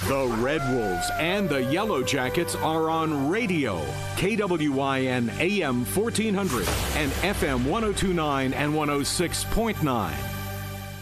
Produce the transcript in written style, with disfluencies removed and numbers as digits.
The Red Wolves and the Yellow Jackets are on radio. KWYN AM 1400 and FM 1029 and 106.9.